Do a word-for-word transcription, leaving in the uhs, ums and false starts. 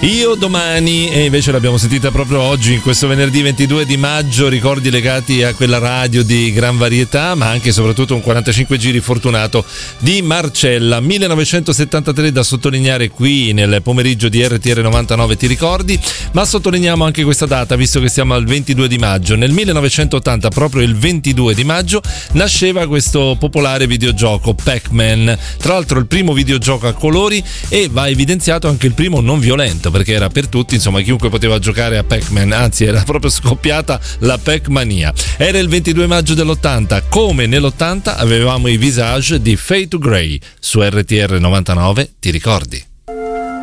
Io domani, e invece l'abbiamo sentita proprio oggi, in questo venerdì ventidue di maggio, ricordi legati a quella radio di gran varietà, ma anche e soprattutto un quarantacinque giri fortunato di Marcella. millenovecentosettantatré da sottolineare qui nel pomeriggio di R T R novantanove, ti ricordi? Ma sottolineiamo anche questa data, visto che siamo al ventidue di maggio. Nel millenovecentottanta, proprio il ventidue di maggio, nasceva questo popolare videogioco Pac-Man. Tra l'altro il primo videogioco a colori, e va evidenziato anche il primo non violento, perché era per tutti, insomma chiunque poteva giocare a Pac-Man, anzi era proprio scoppiata la Pac-mania. Era il ventidue maggio dell'ottanta, come nell'ottanta avevamo i Visage di Fade to Grey. Su R T R novantanove, ti ricordi?